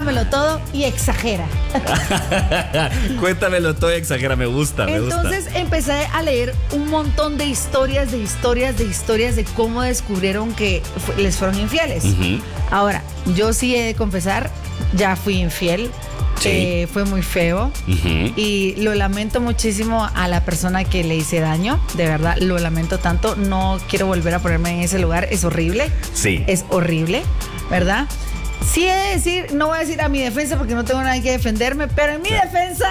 cuéntamelo todo y exagera. Cuéntamelo todo y exagera, me gusta. Entonces empecé a leer un montón de historias de cómo descubrieron que les fueron infieles. Uh-huh. Ahora, yo sí he de confesar, ya fui infiel. Sí. Fue muy feo. Uh-huh. Y lo lamento muchísimo a la persona que le hice daño. De verdad, lo lamento tanto. No quiero volver a ponerme en ese lugar. Es horrible. Sí. Es horrible, ¿verdad? Sí he de decir, no voy a decir a mi defensa porque no tengo nada que defenderme, pero en mi defensa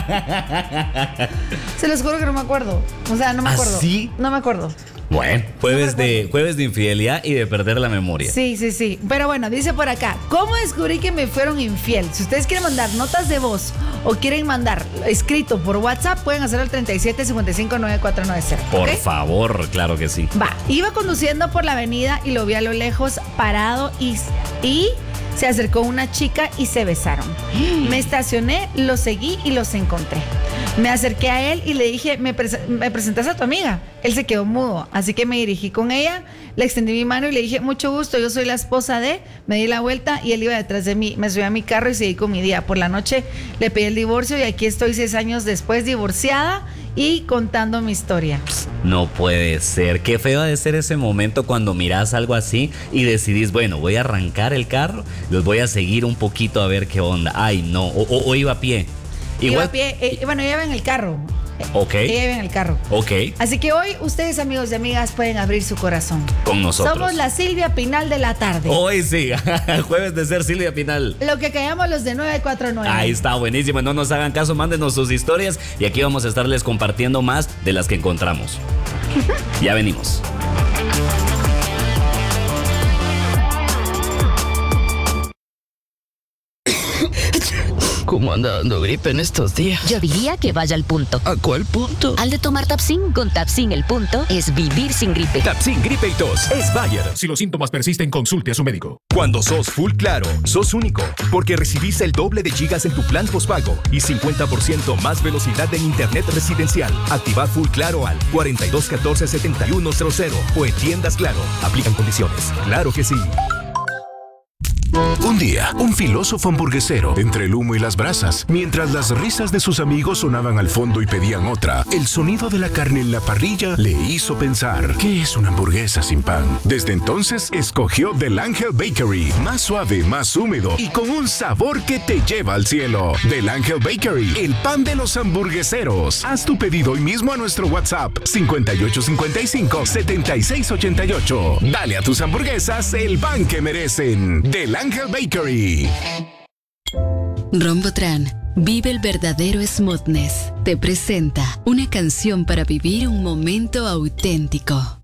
se los juro que no me acuerdo. O sea, no me acuerdo. ¿Sí? No me acuerdo. Bueno, jueves de infidelidad y de perder la memoria. Sí. Pero bueno, dice por acá, ¿cómo descubrí que me fueron infiel? Si ustedes quieren mandar notas de voz o quieren mandar escrito por WhatsApp, pueden hacerlo al 37559490. Por favor, claro que sí. Iba conduciendo por la avenida y lo vi a lo lejos parado y se acercó una chica y se besaron. Me estacioné, lo seguí y los encontré. Me acerqué a él y le dije, ¿me presentas a tu amiga? Él se quedó mudo, así que me dirigí con ella, le extendí mi mano y le dije, mucho gusto, yo soy la esposa de... Me di la vuelta y él iba detrás de mí. Me subí a mi carro y seguí con mi día. Por la noche le pedí el divorcio y aquí estoy 6 años después, divorciada y contando mi historia. No puede ser. Qué feo ha de ser ese momento cuando miras algo así y decidís, bueno, voy a arrancar el carro, los voy a seguir un poquito a ver qué onda. Ay, no. O iba a pie. Iba a pie. Bueno, ella iba en el carro. Ok. Ella iba en el carro. Ok. Así que hoy ustedes, amigos y amigas, pueden abrir su corazón. Con nosotros. Somos la Silvia Pinal de la tarde. Hoy sí, jueves de ser Silvia Pinal. Lo que callamos los de 949. Ahí está, buenísimo. No nos hagan caso, mándenos sus historias y aquí vamos a estarles compartiendo más de las que encontramos. Ya venimos. ¿Cómo anda dando gripe en estos días? Yo diría que vaya al punto. ¿A cuál punto? Al de tomar Tapsin. Con Tapsin el punto es vivir sin gripe. Tapsin Gripe y Tos es Bayer. Si los síntomas persisten, consulte a su médico. Cuando sos Full Claro, sos único, porque recibís el doble de gigas en tu plan postpago y 50% más velocidad en internet residencial. Activa Full Claro al 4214-7100 o en tiendas Claro. Aplican condiciones. Claro que sí. Un día, un filósofo hamburguesero, entre el humo y las brasas, mientras las risas de sus amigos sonaban al fondo y pedían otra, el sonido de la carne en la parrilla le hizo pensar, ¿qué es una hamburguesa sin pan? Desde entonces, escogió Del Ángel Bakery, más suave, más húmedo y con un sabor que te lleva al cielo. Del Ángel Bakery, el pan de los hamburgueseros. Haz tu pedido hoy mismo a nuestro WhatsApp 5855-7688. Dale a tus hamburguesas el pan que merecen. Del Ángel Bakery. Rombotran, vive el verdadero smoothness. Te presenta una canción para vivir un momento auténtico.